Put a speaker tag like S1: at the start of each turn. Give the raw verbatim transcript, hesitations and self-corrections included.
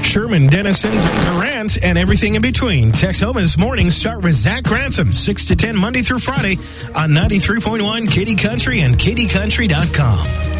S1: Sherman, Denison, Durant, and everything in between. Texoma's mornings start with Zach Grantham, six to ten Monday through Friday on ninety-three point one Katy Country and katy country dot com.